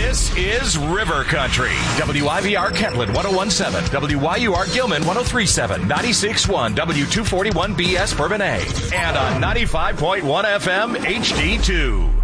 This is River Country. WIVR Kentland 101.7, WYUR Gilman 103.7, 96.1, W241BS Bourbonnais, and on 95.1 FM HD2.